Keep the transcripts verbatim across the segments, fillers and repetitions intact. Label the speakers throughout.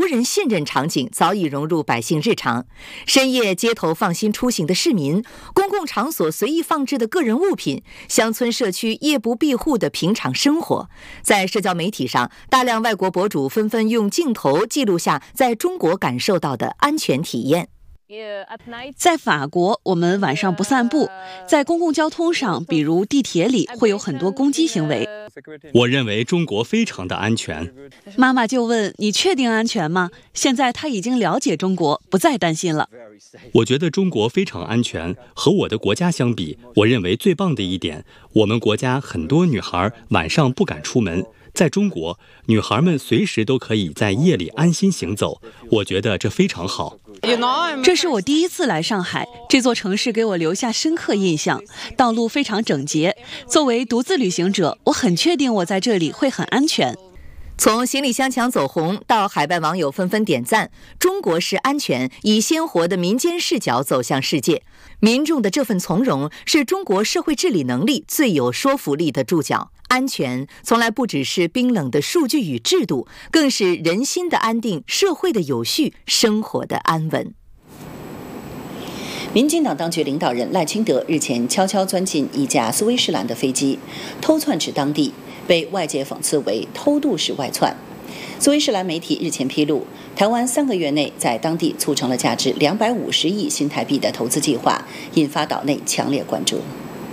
Speaker 1: 人信任场景早已融入百姓日常。深夜街头放心出行的市民，公共场所随意放置的个人物品，乡村社区夜不闭户的平常生活，在社交媒体上，大量外国博主纷纷用镜头记录下在中国感受到的安全体验。
Speaker 2: 在法国，我们晚上不散步，在公共交通上，比如地铁里，会有很多攻击行为。
Speaker 3: 我认为中国非常的安全。
Speaker 2: 妈妈就问：你确定安全吗？现在她已经了解中国，不再担心了。
Speaker 3: 我觉得中国非常安全，和我的国家相比，我认为最棒的一点，我们国家很多女孩晚上不敢出门。在中国，女孩们随时都可以在夜里安心行走，我觉得这非常好。
Speaker 2: 这是我第一次来上海，这座城市给我留下深刻印象，道路非常整洁。作为独自旅行者，我很确定我在这里会很安全。
Speaker 1: 从行李箱抢走红到海外网友纷纷点赞，中国式安全以鲜活的民间视角走向世界。民众的这份从容是中国社会治理能力最有说服力的注脚。安全从来不只是冰冷的数据与制度，更是人心的安定、社会的有序、生活的安稳。
Speaker 4: 民进党当局领导人赖清德日前悄悄钻进一架斯威士兰的飞机，偷窜至当地，被外界讽刺为偷渡式外窜。斯威士兰媒体日前披露，台湾三个月内在当地促成了价值两百五十亿新台币的投资计划，引发岛内强烈关注。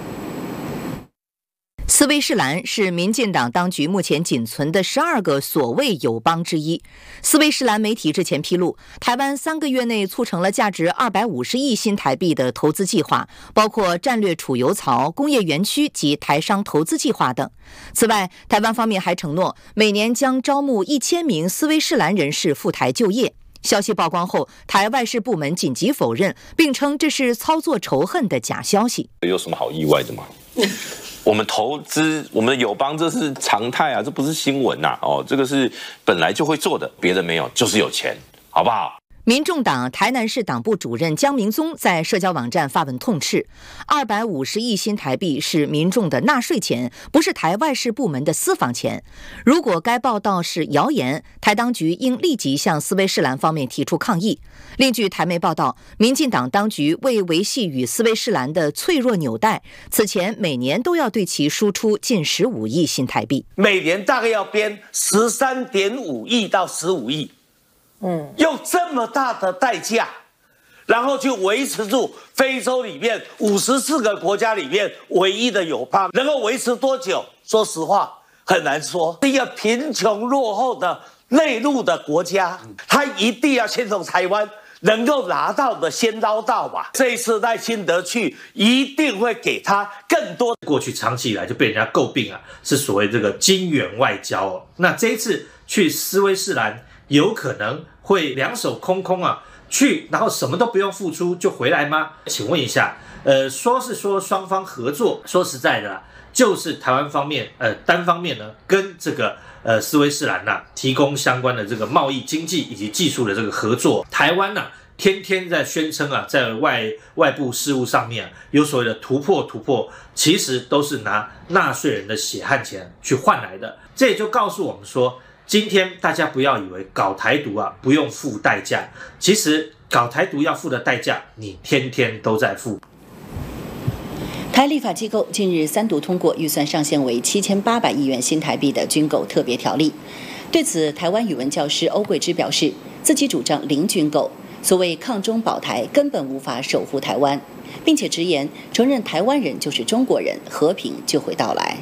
Speaker 1: 斯威士兰是民进党当局目前仅存的十二个所谓友邦之一。斯威士兰媒体日前披露，台湾三个月内促成了价值二百五十亿新台币的投资计划，包括战略储油槽、工业园区及台商投资计划等。此外，台湾方面还承诺每年将招募一千名斯威士兰人士赴台就业。消息曝光后，台外事部门紧急否认，并称这是操作仇恨的假消息。
Speaker 5: 有什么好意外的吗？我们投资，我们的友邦，这是常态啊，这不是新闻呐、啊。哦，这个是本来就会做的，别人没有，就是有钱，好不好？
Speaker 1: 民众党台南市党部主任江明宗在社交网站发文痛斥，二百五十亿新台币是民众的纳税钱，不是台外事部门的私房钱。如果该报道是谣言，台当局应立即向斯威士兰方面提出抗议。另据台媒报道，民进党当局为维系与斯威士兰的脆弱纽带，此前每年都要对其输出近十五亿新台币，
Speaker 6: 每年大概要编十三点五亿到十五亿。嗯，用这么大的代价，然后去维持住非洲里面五十四个国家里面唯一的友邦，能够维持多久？说实话很难说。一个贫穷落后的内陆的国家，他一定要先从台湾能够拿到的先捞到吧。这一次赖清德去，一定会给他更多。
Speaker 7: 过去长期以来就被人家诟病啊，是所谓这个金元外交哦。那这一次去斯威士兰，有可能会两手空空啊，去然后什么都不用付出就回来吗？请问一下，呃，说是说双方合作，说实在的啦，就是台湾方面呃单方面呢跟这个呃斯威士兰呐、啊、提供相关的这个贸易、经济以及技术的这个合作，台湾呐、啊。天天在宣称啊，在外外部事务上面、啊、有所谓的突破突破，其实都是拿纳税人的血汗钱去换来的。这也就告诉我们说，今天大家不要以为搞台独啊不用付代价，其实搞台独要付的代价，你天天都在付。
Speaker 4: 台立法机构近日三读通过预算上限为七千八百亿元新台币的军购特别条例。对此，台湾语文教师欧桂芝表示，自己主张零军购。所谓抗中保台根本无法守护台湾，并且直言承认台湾人就是中国人，和平就会到来。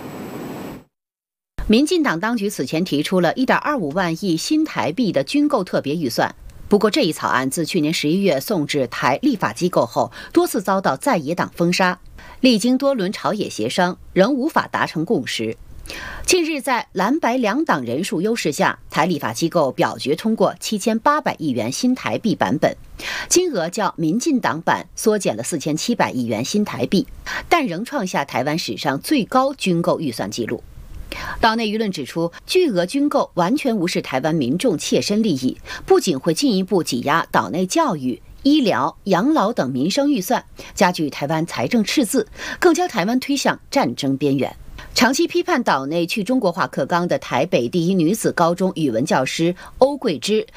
Speaker 8: 民进党当局此前提出了 一点二五万亿新台币的军购特别预算，不过这一草案自去年十一月送至台立法机构后，多次遭到在野党封杀，历经多轮朝野协商，仍无法达成共识。近日，在蓝白两党人数优势下，台立法机构表决通过七千八百亿元新台币版本，金额较民进党版缩减了四千七百亿元新台币，但仍创下台湾史上最高军购预算纪录。岛内舆论指出，巨额军购完全无视台湾民众切身利益，不仅会进一步挤压岛内教育、医疗、养老等民生预算，加剧台湾财政赤字，更将台湾推向战争边缘。长期批判岛内去中国化课纲的台北第一女子高中语文教师欧桂芝，